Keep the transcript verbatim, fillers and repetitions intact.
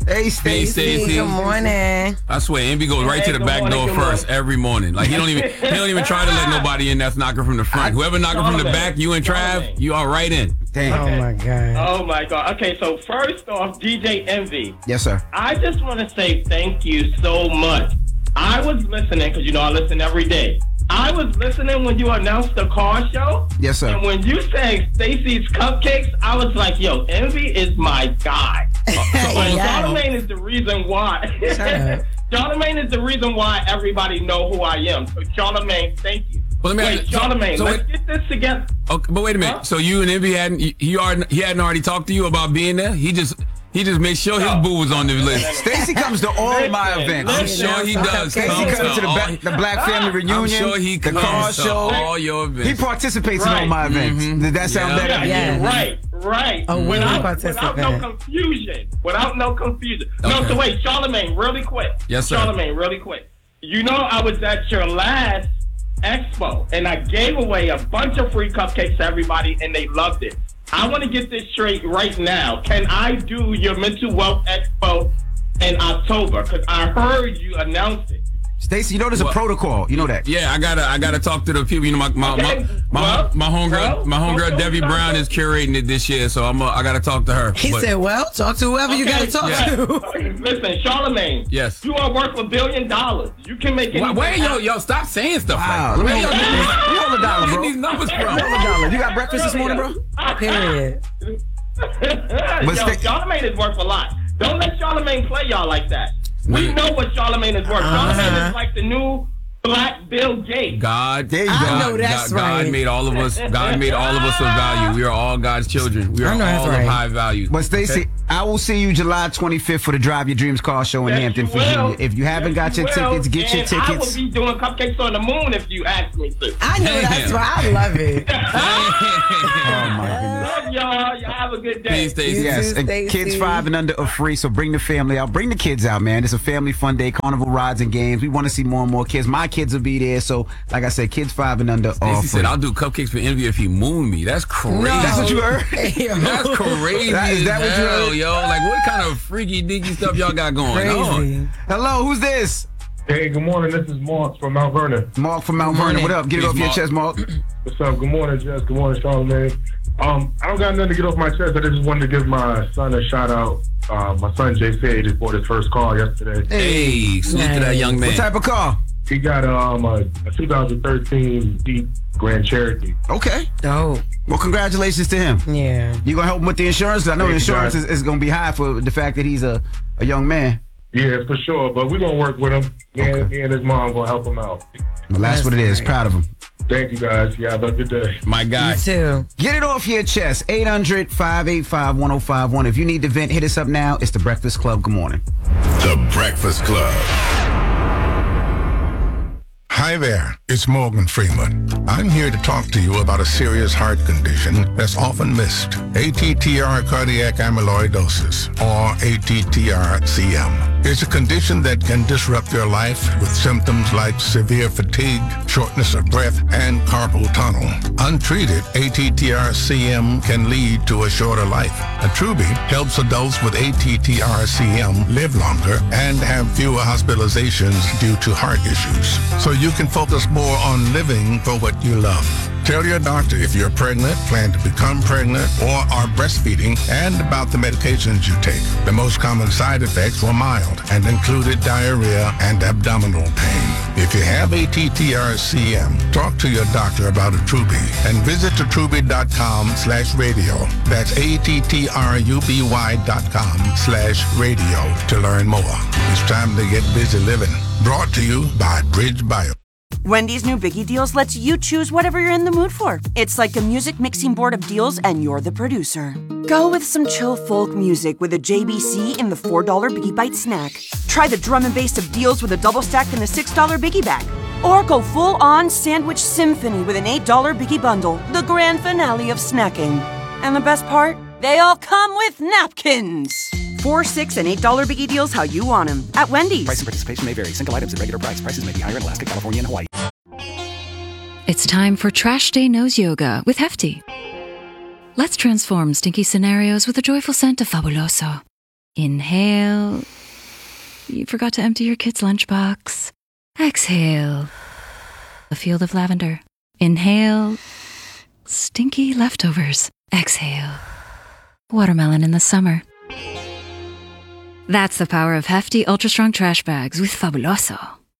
Hey, Stacey. Good morning. I swear, Envy goes right Hey, to the good back morning, door good first morning. every morning. Like he don't even he don't even try to let nobody in that's knocking from the front. Whoever knocking from the Charlamagne. back, you and Trav, Charlamagne. you are right in. Damn. Oh my God. Oh my God. Okay, so first off, D J Envy, Yes, sir. I just want to say thank you so much. I was listening because you know I listen every day. I was listening when you announced the car show. Yes, sir. And when you said Stacey's Cupcakes, I was like, yo, Envy is my guy. So Yeah. Charlamagne is the reason why. Shut up. Charlamagne is the reason why everybody know who I am. So Charlamagne, thank you. Well, let me Wait, ask you- so- Charlamagne, so let's wait- get this together. Okay, but wait a minute. Huh? So you and Envy hadn't he, he already he hadn't already talked to you about being there? He just he just made sure his No. boo was on the list. Stacey comes to all Listen, my events. I'm listen. sure he does. Stacey Come comes to the, all- ba- the Black Family Reunion. I'm sure he the comes car to show. all your events. He participates in all Right. my events. Mhm. Did that sound Yeah. better? Yeah, Yes. right, right. A willing without, participant. without no confusion. Without no confusion. No, Okay. so wait, Charlamagne, really quick. Yes, sir. Charlamagne, really quick. You know I was at your last expo, and I gave away a bunch of free cupcakes to everybody, and they loved it. I want to get this straight right now. Can I do your Mental Wealth Expo in October? Because I heard you announce it. Stacey, you know there's a What? protocol. You know that. Yeah, I gotta, I gotta talk to the people. You know, my my Okay, my, my, well, my homegirl, well, my homegirl okay, Debbie okay. Brown is curating it this year, so I'm, uh, I gotta talk to her. He But- said, well, talk to whoever you got to talk Yeah. to. Listen, Charlamagne. Yes. You are worth a billion dollars. You can make it. Wait, wait, yo, yo, stop saying stuff Wow. like Let that. me Where hold, y'all let me hold a dollar, getting bro. these numbers Hold from? a dollar. You got breakfast this morning, bro? Period. Yo, Sta- Charlamagne is worth a lot. Don't let Charlamagne play y'all like that. We Wait. know what Charlamagne is worth. Uh-huh. Charlamagne is like the new black Bill Gates. God, There you God, go. I know that's God, God right. made all of us. God made all of us of value. We are all God's children. We are I know that's all right. of high value. But Stacey, Okay? I will see you July twenty-fifth for the Drive Your Dreams car show in Yes, Hampton, you will. Virginia. If you haven't Yes, got you your will. tickets, get your And I will tickets. be doing cupcakes on the moon if you ask me to. I know that's Damn. right. I love it. Oh my goodness. Love y'all. Y'all have a good day. Peace, Stacey. You Yes, too, and Stacey. kids five and under are free, so bring the family out. Bring the kids out, man. It's a family fun day, carnival rides and games. We want to see more and more kids. My kids will be there, so like I said, kids five and under are Stacey free. said, "I'll do cupcakes for Envy if he mooned me." That's crazy. That's what you heard? That's crazy. That- is as that what you hell, heard? yo? Like, what kind of freaky deaky stuff y'all got going on? Crazy. Hello, who's this? Hey, good morning. This is Mark from Mount Vernon. Mark from Mount Vernon. What up? Get it Peace, off your Mark. chest, Mark. What's up? Good morning, Jess. Good morning, Charlamagne. Um, I don't got nothing to get off my chest. I just wanted to give my son a shout out. Uh, my son Jay Say just bought his first car yesterday. Hey, salute to that young man. What type of car? He got um, a, a two thousand thirteen Jeep Grand Cherokee. Okay. Dope. Well, congratulations to him. Yeah. You gonna help him with the insurance? 'Cause I know the Thank you, insurance guys. is, is gonna be high for the fact that he's a, a young man. Yeah, for sure. But we're gonna work with him. He and, Okay. he and his mom gonna help him out. Well, that's, That's what it is. great. Proud of him. Thank you, guys. Yeah, have a good day. My guy. You too. Get it off your chest. eight hundred, five eight five, one oh five one. If you need to vent, hit us up now. It's The Breakfast Club. Good morning. The Breakfast Club. Hi there, it's Morgan Freeman. I'm here to talk to you about a serious heart condition that's often missed. A T T R cardiac amyloidosis, or A T T R C M. It's a condition that can disrupt your life with symptoms like severe fatigue, shortness of breath, and carpal tunnel. Untreated, A T T R C M can lead to a shorter life. Attruby helps adults with A T T R C M live longer and have fewer hospitalizations due to heart issues. So you can focus more on living for what you love. Tell your doctor if you're pregnant, plan to become pregnant, or are breastfeeding, and about the medications you take. The most common side effects were mild and included diarrhea and abdominal pain. If you have A T T R C M, talk to your doctor about Attruby and visit attruby.com slash radio. That's A-T-T-R-U-B-Y dot com slash radio to learn more. It's time to get busy living. Brought to you by Bridge Bio. Wendy's new Biggie Deals lets you choose whatever you're in the mood for. It's like a music mixing board of deals, and you're the producer. Go with some chill folk music with a J B C in the four dollar Biggie Bite snack. Try the drum and bass of deals with a double stack in the six dollar Biggie Bag. Or go full-on sandwich symphony with an eight dollar Biggie Bundle, the grand finale of snacking. And the best part? They all come with napkins. Four, six, and eight dollar Biggie Deals how you want them at Wendy's. Price and participation may vary. Single items at regular price. Prices may be higher in Alaska, California, and Hawaii. It's time for Trash Day Nose Yoga with Hefty. Let's transform stinky scenarios with a joyful scent of Fabuloso. Inhale. You forgot to empty your kid's lunchbox. Exhale. A field of lavender. Inhale. Stinky leftovers. Exhale. Watermelon in the summer. That's the power of hefty, ultra-strong trash bags with Fabuloso.